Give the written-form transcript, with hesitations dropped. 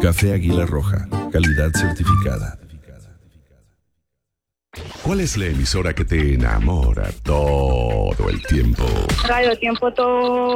Café Águila Roja, calidad certificada. ¿Cuál es la emisora que te enamora todo el tiempo? Radio Tiempo todo